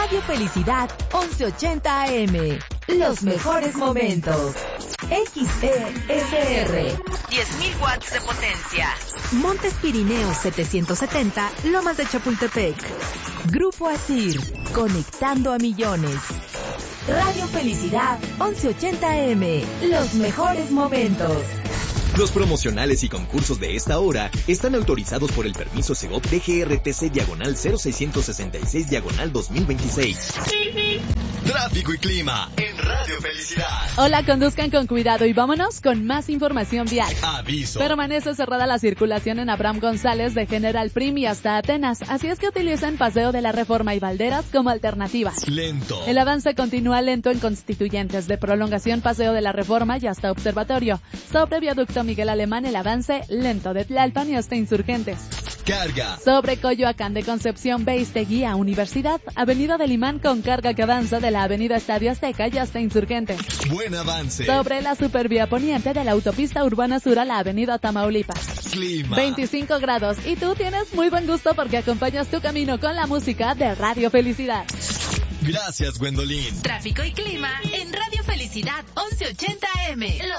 Radio Felicidad 1180 AM. Los mejores momentos. XESR. 10.000 watts de potencia. Montes Pirineos 770, Lomas de Chapultepec. Grupo Asir, conectando a millones. Radio Felicidad 1180 AM. Los mejores momentos. Los promocionales y concursos de esta hora están autorizados por el permiso Segov DGRTC/0666/2026. Tráfico y clima en Radio Felicidad. Hola, conduzcan con cuidado y vámonos con más información vial. Aviso. Permanece cerrada la circulación en Abraham González de General Prim y hasta Atenas, así es que utilicen Paseo de la Reforma y Valderas como alternativa. Lento. El avance continúa lento en Constituyentes, de Prolongación Paseo de la Reforma y hasta Observatorio. Sobre Viaducto Miguel Alemán, el avance lento de Tlalpan y hasta Insurgentes. Carga. Sobre Coyoacán de Concepción, Beistegui a Universidad, Avenida del Imán con carga que avanza de la Avenida Estadio Azteca y hasta Insurgentes. Buen avance. Sobre la Supervía Poniente de la Autopista Urbana Sur a la Avenida Tamaulipas. Clima. 25 grados y tú tienes muy buen gusto porque acompañas tu camino con la música de Radio Felicidad. Gracias, Gwendolyn. Tráfico y clima en Radio Felicidad 1180 AM.